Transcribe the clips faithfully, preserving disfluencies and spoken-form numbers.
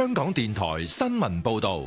香港電台新聞報道。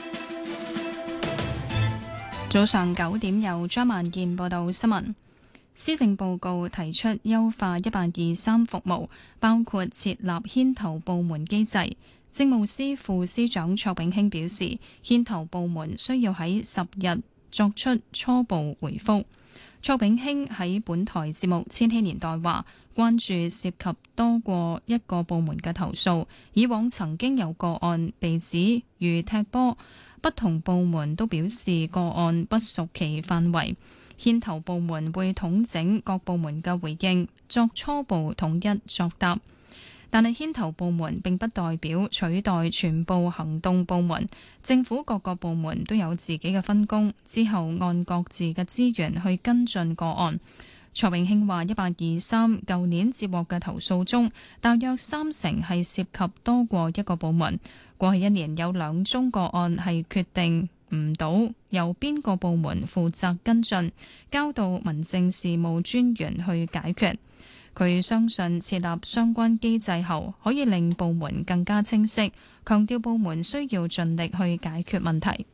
早上九點，由張萬健報道新聞。施政報告提出優化一八二三服務，包括設立牽頭部門機制。政務司副司長卓炳興表示，牽頭部門需要喺十日作出初步回覆。卓炳興喺本台節目《千禧年代》話，關注涉及多過一個部門嘅投訴，以往曾經有個案被指如踢波，不同部門都表示個案不屬其範圍。牽頭部門會統整各部門嘅回應，作初步統一作答。但係牽頭部門並不代表取代全部行動部門，政府各個部門都有自己嘅分工，之後按各自嘅資源去跟進個案。卓永興話：一八二三舊年接獲嘅投訴中，大約三成係涉及多過一個部門。過去一年有兩宗個案係決定唔到由邊個部門負責跟進，交到民政事務專員去解決。佢相信設立相關機制後，可以令部門更加清晰，強調部門需要盡力去解決問題。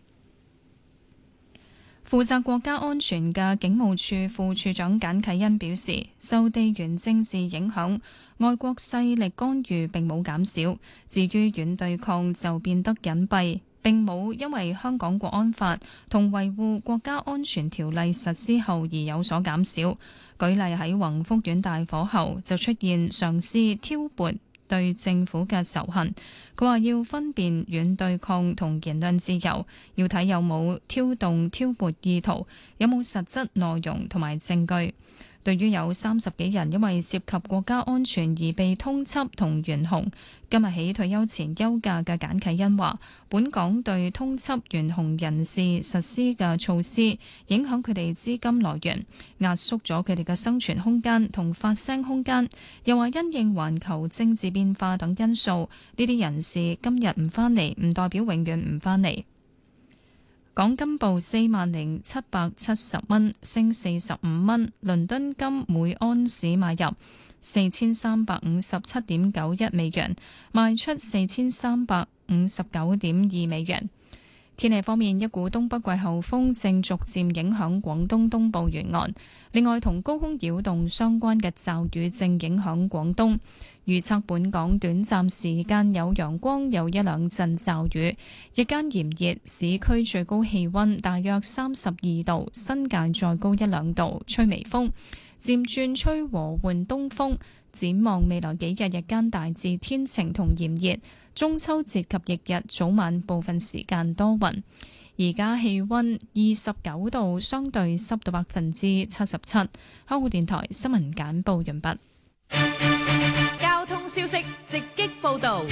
負責國家安全嘅警務處副處長簡啟恩表示，受地緣政治影響，外國勢力干預並冇減少，至於軟對抗就變得隱蔽，並冇因為香港國安法同維護國家安全條例實施後而有所減少。舉例喺宏福苑大火後就出現嘗試挑撥對政府嘅仇恨。佢話要分辨軟對抗同言論自由，要睇有冇挑動挑撥意圖，有冇實質內容同埋證據。對於有三十幾人因為涉及國家安全而被通緝同懸紅，今日起退休前休假嘅簡啟恩話，本港對通緝懸紅人士實施嘅措施影響佢哋資金來源，壓縮咗佢哋嘅生存空間同發聲空間。又話因應環球政治變化等因素，呢啲人士今日唔返嚟，唔代表永遠唔返嚟。港金報四萬零七百七十蚊，升四十五蚊。倫敦金每安士買入四千三百五十七點九一美元，賣出四千三百五十九點二美元。天氣方面，一股東北季候風正逐漸影響廣東東部沿岸，另外同高空擾動相關嘅驟雨正影響廣東。預測本港短暫時間有陽光，有一兩陣驟雨，日間炎熱，市區最高氣溫大約三十二度，新界再高一兩度，吹微風，漸轉吹和緩東風。展望未來幾日，日間大致天晴同炎熱，中秋節及翌日早晚部分時間多雲。而家氣溫二十九度，相對濕度百分之七十七。香港電台新聞簡報完畢。 交通消息直擊報道。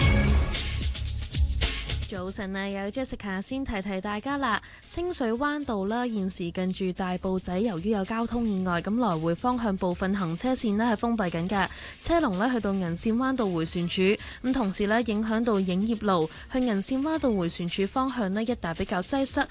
早晨啊，有 Jessica 先提提大家啦。清水灣道啦，現時近住大埔仔，由於有交通意外，咁來回方向部分行車線咧係封閉緊嘅，車龍咧去到銀線灣道迴旋處，咁同時咧影響到影業路去銀線灣道迴旋處方向咧一帶比較擠塞，